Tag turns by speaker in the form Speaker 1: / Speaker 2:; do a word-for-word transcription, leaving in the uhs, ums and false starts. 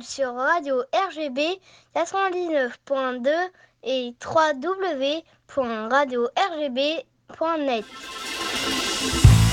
Speaker 1: sur Radio R G B quatre-vingt-dix-neuf point deux et w w w point radio r g b point net.